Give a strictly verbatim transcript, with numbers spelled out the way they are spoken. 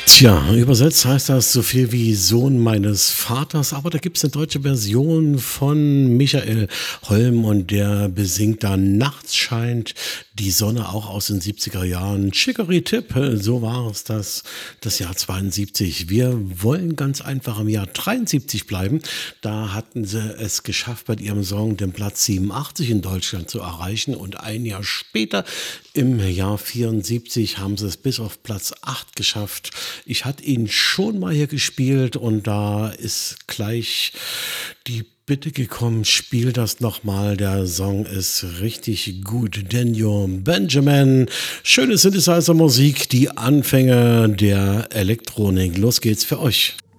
Tja, übersetzt heißt das so viel wie Sohn meines Vaters, aber da gibt's 'ne deutsche Version von Michael Holm und der besingt da „Nachts scheint die Sonne", auch aus den siebziger Jahren. Chickeri-Tipp, äh, so war es das das Jahr zweiundsiebzig. Wir wollen ganz einfach im Jahr dreiundsiebzig bleiben. Da hatten sie es geschafft, bei ihrem Song den Platz siebenundachtzig in Deutschland zu erreichen und ein Jahr später, im Jahr vierundsiebzig, haben sie es bis auf Platz acht geschafft. Ich hatte ihn schon mal hier gespielt und da ist gleich die Bitte gekommen: „Spiel das noch mal." Der Song ist richtig gut. Daniel Benjamin, schöne Synthesizer-Musik, die Anfänge der Elektronik. Los geht's für euch.